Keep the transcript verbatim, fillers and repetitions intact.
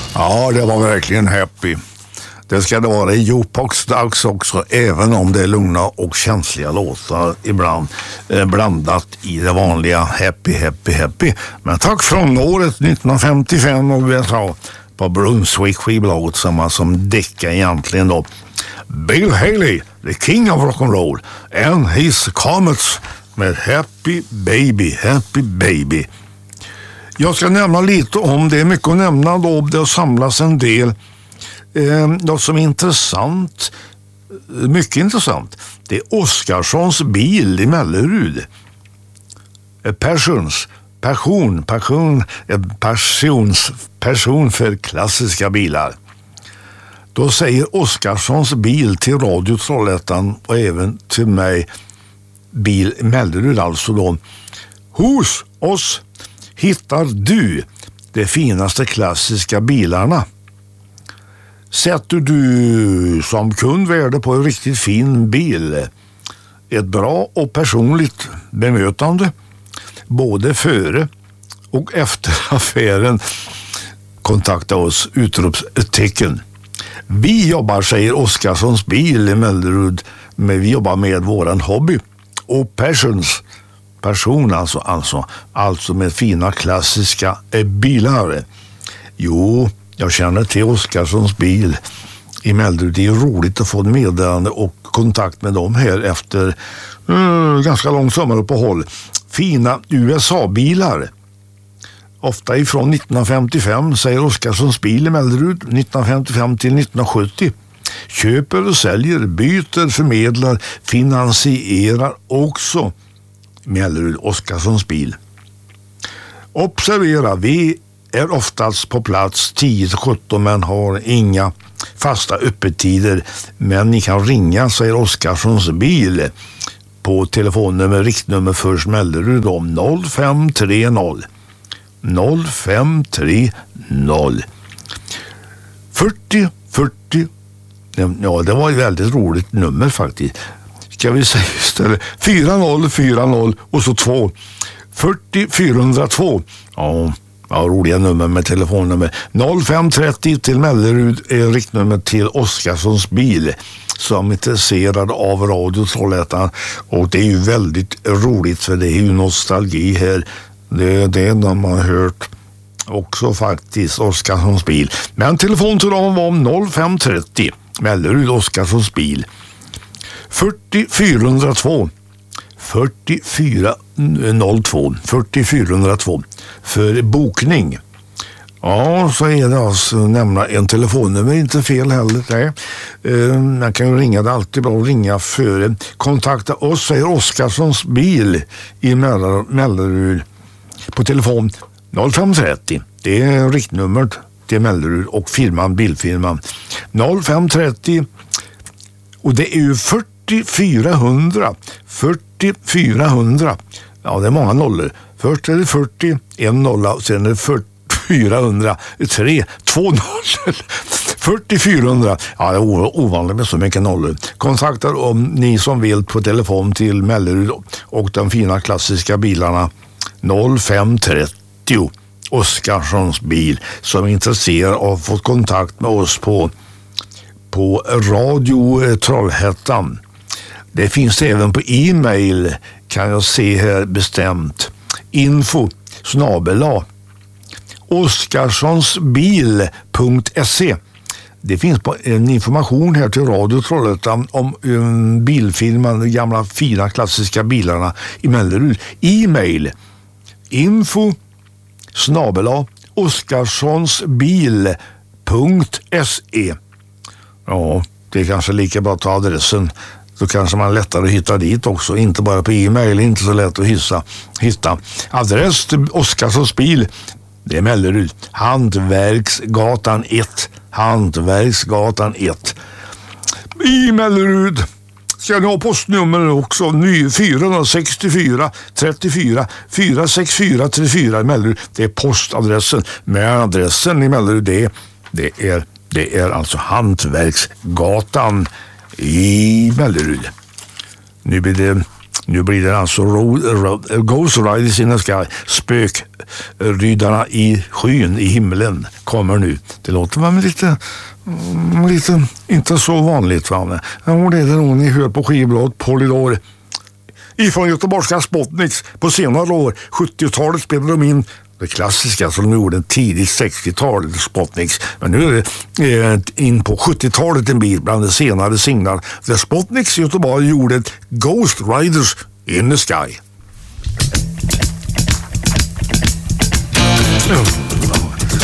Ja, det var verkligen happy. Det ska det vara i Jopox-dags också, även om det är lugna och känsliga låtar ibland eh, blandat i det vanliga happy, happy, happy. Men tack från året nittonhundrafemtiofem och U S A på Brunswick skivbolaget, samma som Decca egentligen då. Bill Haley, the king of rock'n'roll, and his Comets med Happy Baby, Happy Baby. Jag ska nämna lite om det, är mycket att nämna då, det samlas en del. Eh, något som är intressant, mycket intressant, det är Oskarssons bil i Mellerud. Eh, Passions, passion, passion, eh, passions, passion för klassiska bilar. Då säger Oskarssons bil till Radio Trollhättan och även till mig, bil i Mellerud alltså då. Hos oss hittar du de finaste klassiska bilarna. Sätter du som kund värde på en riktigt fin bil, ett bra och personligt bemötande både före och efter affären, kontakta oss, utropstecken. Vi jobbar, säger Oskarssons bil i Mellerud, men vi jobbar med våran hobby och passions, person alltså, alltså, alltså med fina klassiska bilar. Jo, jag känner till Oskarssons bil i Mellerud. Det är roligt att få meddelande och kontakt med dem här efter mm, ganska lång sommaruppehåll. Fina U S A-bilar. Ofta ifrån nittonhundrafemtiofem, säger Oskarssons bil i Mellerud, nittonhundrafemtiofem till nittonhundrasjuttio. Köper och säljer, byter, förmedlar, finansierar också Mellerud, Oskarssons bil. Observera, vi är oftast på plats tio till sjutton men har inga fasta öppettider. Men ni kan ringa, säger Oskarssons bil, på telefonnummer, riktnummer för Mellerud om noll fem tre noll noll fem tre noll fyrtio fyrtio. Ja, det var ett väldigt roligt nummer faktiskt. Ska vi säga istället fyra noll fyra noll och så två fyrtio fyrahundratvå. Ja, ja, roliga nummer med telefonnummer. noll fem trettio till Mellerud är riktnummer till Oskarssons bil som är intresserad av Radio Trollhättan, och det är ju väldigt roligt för det är ju nostalgi här. Det är det de har hört också faktiskt, Oskarssons bil. Men telefon till dem var om noll fem trettio Mellerud, Oskarssons bil fyrtio fyrahundratvå fyrtio fyrahundratvå fyrtio fyrahundratvå för bokning. Ja, så är det alltså nämna en telefonnummer, inte fel heller. Nej. Uh, man kan ju ringa, det är alltid bra att ringa före. Kontakta oss, säger Oskarssons bil i Mellerud på telefon noll fem trettio. Det är riktnumret till Mellerud och firman, bilfirman noll fem trettio, och det är ju fyrtio fyrahundra fyrtio fyrahundra. Ja, det är många nollor. Först är det fyrtio, en nolla, och sen är det fyrtio fyrahundra, tre, två nollor. fyrtio fyrahundra. Ja, det är ovanligt med så mycket nollor. Kontakta om ni som vill på telefon till Mellerud och de fina klassiska bilarna noll fem trettio Oskarssons bil, som är intresserad av att få kontakt med oss på på Radio Trollhättan. Det finns även på e-mail, kan jag se här bestämt, info snabel-a oskarssonsbil punkt se. Det finns på en information här till Radio Trollhättan om um, bilfilmen, de gamla fina klassiska bilarna i Mellerud. E-mail info snabel-a oskarssonsbil punkt se. Ja, det är kanske lika bra att ta adressen. Då kanske man lättare att hitta dit också. Inte bara på e-mail, inte så lätt att hissa, hitta. Adress till Oskarssons bil, det är Mellerud. Hantverksgatan ett. Hantverksgatan ett. I Mellerud. Ska ni ha postnummer också? Ny fyra sex fyra trettiofyra fyra sex fyra trettiofyra i Mellerud. Det är postadressen. Men adressen i Mellerud, det, det är Det är alltså Hantverksgatan i Mellerud. Nu blir det Nu blir det alltså ro, ro, Ghost Riders in the Sky. Spökryddarna i skyn, i himlen, kommer nu. Det låter väl lite, lite inte så vanligt, va? Ja, det är det nog ni hör på skivbladet Polydor. Ifrån göteborgska Spotniks på senare år, sjuttiotalet spelade de in det klassiska som de gjorde tidigt sextiotalet, Spotniks. Men nu är det eh, in på sjuttiotalet en bit bland de senare singlar. The Spotniks i Göteborg gjorde Ghost Riders in the Sky. Ja.